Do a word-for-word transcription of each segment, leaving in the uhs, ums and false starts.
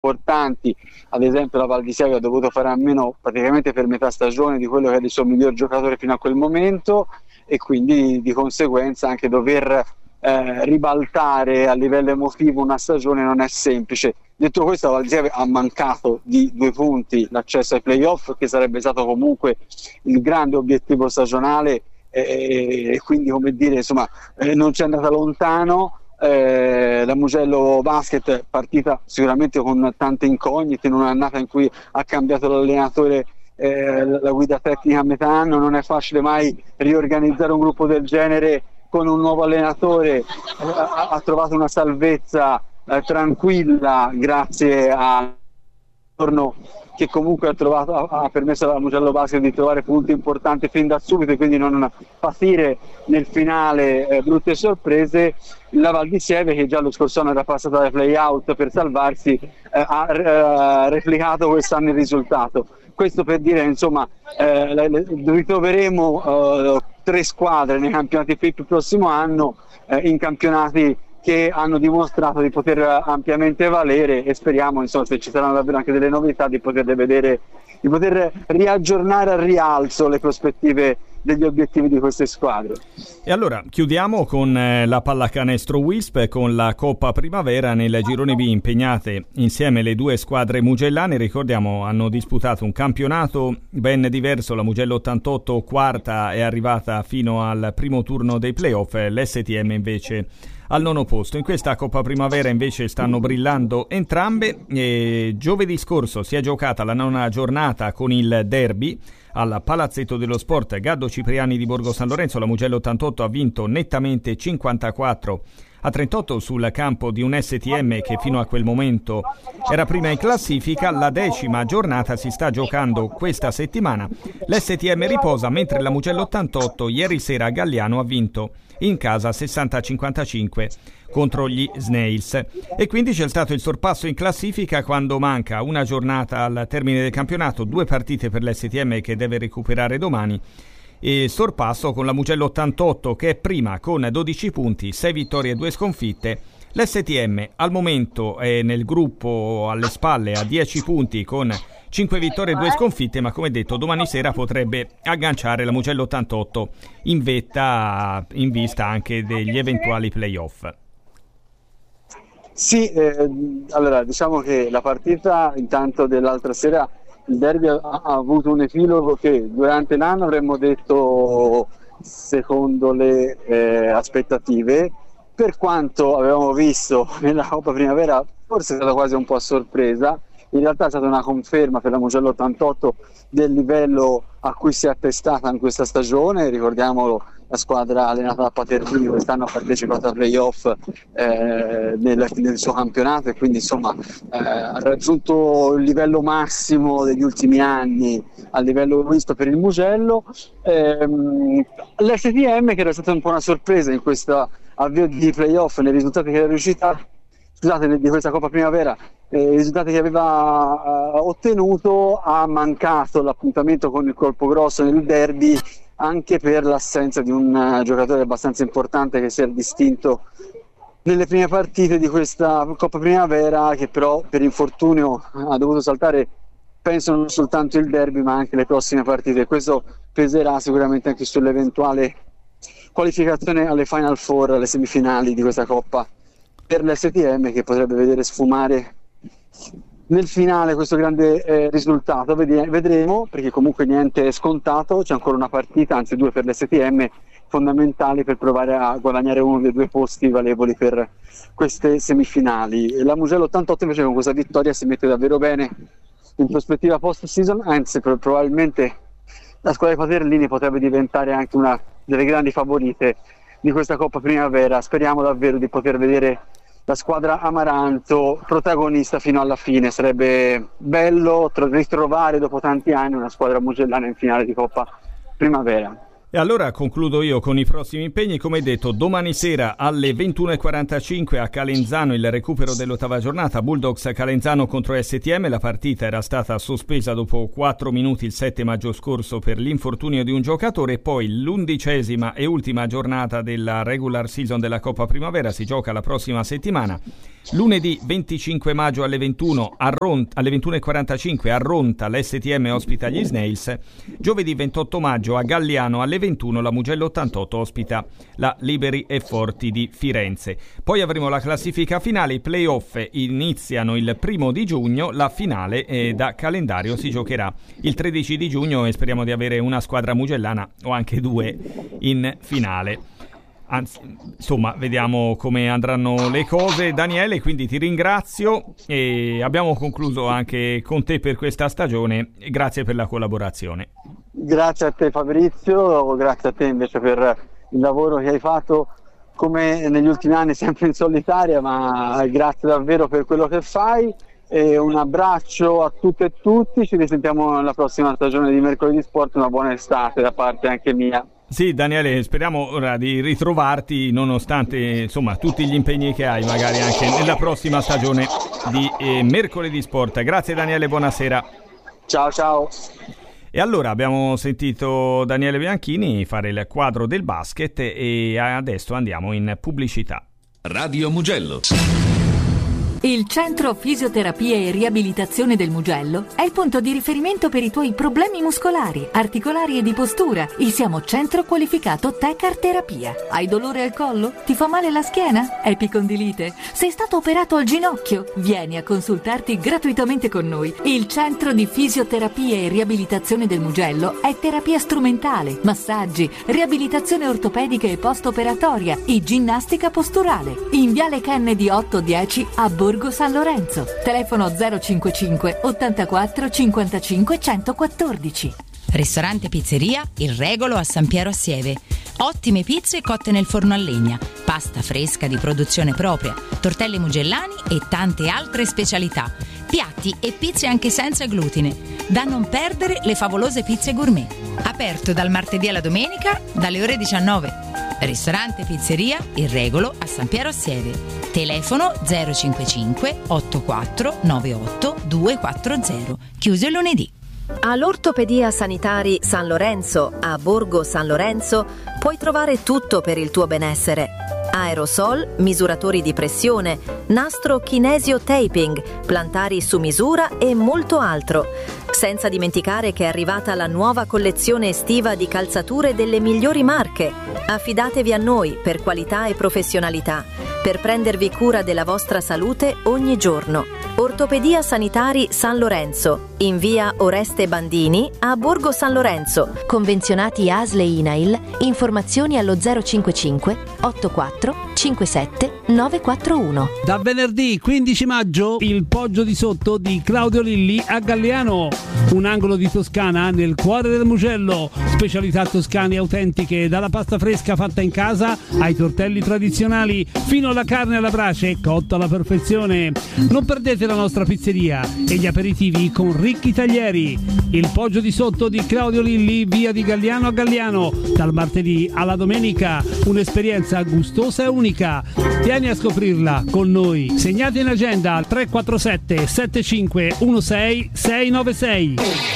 importanti, ad esempio la Val di Siena ha dovuto fare a meno praticamente per metà stagione di quello che era il suo miglior giocatore fino a quel momento, e quindi di conseguenza anche dover eh, ribaltare a livello emotivo una stagione non è semplice. Detto questo, la Val di Siena ha mancato di due punti l'accesso ai playoff, che sarebbe stato comunque il grande obiettivo stagionale, e, e quindi, come dire, insomma, eh, non c'è andata lontano. Eh, la Mugello Basket, partita sicuramente con tante incognite, in un'annata in cui ha cambiato l'allenatore, eh, la guida tecnica a metà anno, non è facile mai riorganizzare un gruppo del genere con un nuovo allenatore. Eh, ha, ha trovato una salvezza eh, tranquilla grazie a torno che comunque ha, trovato, ha permesso alla Mugello Basket di trovare punti importanti fin da subito e quindi non patire nel finale eh, brutte sorprese. La Val di Siena, che già lo scorso anno era passata dai play-out per salvarsi, eh, ha eh, replicato quest'anno il risultato. Questo per dire, insomma, eh, ritroveremo eh, tre squadre nei campionati F I P il prossimo anno, eh, in campionati che hanno dimostrato di poter ampiamente valere, e speriamo, insomma, se ci saranno davvero anche delle novità, di poterle vedere, di poter riaggiornare al rialzo le prospettive degli obiettivi di queste squadre. E allora chiudiamo con eh, la pallacanestro Wisp, con la Coppa Primavera. Nel girone B impegnate insieme le due squadre mugellane. Ricordiamo, hanno disputato un campionato ben diverso. La Mugello ottantotto quarta è arrivata fino al primo turno dei playoff, l'S T M invece al nono posto. In questa Coppa Primavera invece stanno brillando entrambe. E giovedì scorso si è giocata la nona giornata con il derby al Palazzetto dello Sport Gaddo Cipriani di Borgo San Lorenzo. La Mugello ottantotto ha vinto nettamente cinquantaquattro a trentotto sul campo di un S T M che fino a quel momento era prima in classifica. La decima giornata si sta giocando questa settimana. L'S T M riposa, mentre la Mugello ottantotto ieri sera a Galliano ha vinto in casa sessanta a cinquantacinque contro gli Snails, e quindi c'è stato il sorpasso in classifica quando manca una giornata al termine del campionato, due partite per l'S T M che deve recuperare domani, e sorpasso con la Mugello ottantotto che è prima con dodici punti, sei vittorie e due sconfitte. L'S T M al momento è nel gruppo alle spalle a dieci punti con cinque vittorie e due sconfitte, ma come detto domani sera potrebbe agganciare la Mugello ottantotto in vetta, in vista anche degli eventuali playoff. Sì, eh, allora diciamo che la partita intanto dell'altra sera, il derby ha, ha avuto un epilogo che durante l'anno avremmo detto secondo le eh, aspettative, per quanto avevamo visto nella Coppa Primavera forse è stata quasi un po' a sorpresa. In realtà è stata una conferma per la Mugello ottantotto del livello a cui si è attestata in questa stagione. Ricordiamolo, la squadra allenata da Paternini quest'anno ha partecipato a playoff eh, nel, nel suo campionato, e quindi insomma eh, ha raggiunto il livello massimo degli ultimi anni a livello visto per il Mugello. Ehm, L'S T M, che era stata un po' una sorpresa in questo avvio di playoff, nei risultati che era riuscita scusate di questa Coppa Primavera, eh, i risultati che aveva eh, ottenuto, ha mancato l'appuntamento con il colpo grosso nel derby, anche per l'assenza di un uh, giocatore abbastanza importante che si è distinto nelle prime partite di questa Coppa Primavera, che però per infortunio ha dovuto saltare, penso, non soltanto il derby ma anche le prossime partite. Questo peserà sicuramente anche sull'eventuale qualificazione alle Final Four, alle semifinali di questa Coppa per l'S T M, che potrebbe vedere sfumare nel finale questo grande eh, risultato. Vedremo, perché comunque niente è scontato, c'è ancora una partita, anzi due per l'S T M, fondamentali per provare a guadagnare uno dei due posti valevoli per queste semifinali. La Mugello ottantotto invece con questa vittoria si mette davvero bene in prospettiva post season, anzi probabilmente la squadra di Paternini potrebbe diventare anche una delle grandi favorite di questa Coppa Primavera. Speriamo davvero di poter vedere la squadra Amaranto protagonista fino alla fine. Sarebbe bello ritrovare dopo tanti anni una squadra mugellana in finale di Coppa Primavera. E allora concludo io con i prossimi impegni. Come detto, domani sera alle ventuno e quarantacinque a Calenzano il recupero dell'ottava giornata, Bulldogs Calenzano contro S T M. La partita era stata sospesa dopo quattro minuti il sette maggio scorso per l'infortunio di un giocatore. Poi l'undicesima e ultima giornata della regular season della Coppa Primavera si gioca la prossima settimana. Lunedì venticinque maggio alle ventuno, a Ronta, alle ventuno e quarantacinque a Ronta l'S T M ospita gli Snails. Giovedì ventotto maggio a Galliano alle ventuno la Mugello ottantotto ospita la Liberi e Forti di Firenze. Poi avremo la classifica finale, i playoff iniziano il primo di giugno, la finale eh, da calendario si giocherà il tredici di giugno e speriamo di avere una squadra mugellana o anche due in finale. Anzi, insomma, vediamo come andranno le cose, Daniele, quindi ti ringrazio e abbiamo concluso anche con te per questa stagione. Grazie per la collaborazione. Grazie a te Fabrizio, grazie a te invece per il lavoro che hai fatto come negli ultimi anni, sempre in solitaria, ma grazie davvero per quello che fai e un abbraccio a tutte e tutti, ci risentiamo nella prossima stagione di Mercoledì Sport, una buona estate da parte anche mia. Sì, Daniele, speriamo ora di ritrovarti nonostante insomma tutti gli impegni che hai, magari anche nella prossima stagione di eh, Mercoledì Sport. Grazie Daniele, buonasera. Ciao ciao. E allora abbiamo sentito Daniele Bianchini fare il quadro del basket e adesso andiamo in pubblicità. Radio Mugello. Il Centro Fisioterapia e Riabilitazione del Mugello è il punto di riferimento per i tuoi problemi muscolari, articolari e di postura. Il siamo centro qualificato Tecar Terapia. Hai dolore al collo? Ti fa male la schiena? Epicondilite? Sei stato operato al ginocchio? Vieni a consultarti gratuitamente con noi. Il Centro di Fisioterapia e Riabilitazione del Mugello è terapia strumentale, massaggi, riabilitazione ortopedica e post-operatoria e ginnastica posturale. In Viale Kennedy otto dieci a Borgo San Lorenzo. Telefono zero cinquantacinque ottantaquattro cinquantacinque centoquattordici. Ristorante Pizzeria Il Regolo a San Piero a Sieve. Ottime pizze cotte nel forno a legna, pasta fresca di produzione propria, tortelli mugellani e tante altre specialità. Piatti e pizze anche senza glutine. Da non perdere le favolose pizze gourmet. Aperto dal martedì alla domenica dalle ore diciannove. Ristorante Pizzeria Il Regolo a San Piero a Sieve. Telefono zero cinquantacinque ottantaquattro novantotto duecentoquaranta. Chiuso il lunedì. All'Ortopedia Sanitari San Lorenzo a Borgo San Lorenzo puoi trovare tutto per il tuo benessere. Aerosol, misuratori di pressione, nastro kinesio taping, plantari su misura e molto altro. Senza dimenticare che è arrivata la nuova collezione estiva di calzature delle migliori marche. Affidatevi a noi per qualità e professionalità, per prendervi cura della vostra salute ogni giorno. Ortopedia Sanitari San Lorenzo, in via Oreste Bandini a Borgo San Lorenzo. Convenzionati A S L e I N A I L. Informazioni allo zero cinquantacinque ottantaquattro cinquantasette novecentoquarantuno. Da venerdì quindici maggio il Poggio di Sotto di Claudio Lilli a Galliano, un angolo di Toscana nel cuore del Mugello. Specialità toscane autentiche, dalla pasta fresca fatta in casa ai tortelli tradizionali, fino alla carne alla brace cotta alla perfezione. Non perdete la nostra pizzeria e gli aperitivi con ricchi taglieri. Il Poggio di Sotto di Claudio Lilli, via di Galliano a Galliano, dal martedì alla domenica, un'esperienza gustosa e unica. Vieni a scoprirla con noi. Segnate in agenda tre quattro sette sette cinque uno sei sei nove sei.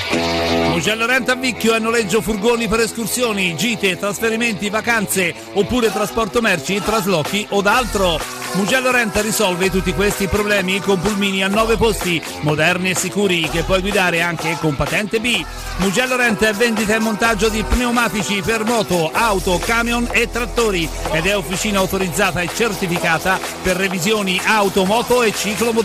Mugello Rent a Vicchio è noleggio furgoni per escursioni, gite, trasferimenti, vacanze oppure trasporto merci, traslochi o d'altro. Mugello Rent risolve tutti questi problemi con pulmini a nove posti, moderni e sicuri, che puoi guidare anche con patente B. Mugello Rent è vendita e montaggio di pneumatici per moto, auto, camion e trattori ed è officina autorizzata e certificata per revisioni auto, moto e ciclomotori.